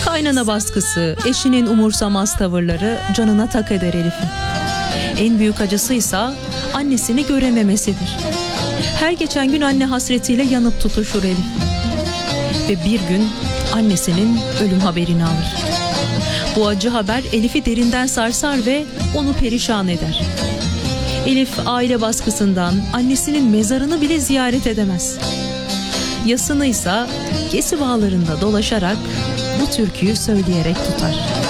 Kaynana baskısı, eşinin umursamaz tavırları canına tak eder Elif'in. En büyük acısıysa annesini görememesidir. Her geçen gün anne hasretiyle yanıp tutuşur Elif. Ve bir gün annesinin ölüm haberini alır. Bu acı haber Elif'i derinden sarsar ve onu perişan eder. Elif aile baskısından annesinin mezarını bile ziyaret edemez. Yasını ise Gesi bağlarında dolaşarak bu türküyü söyleyerek tutar.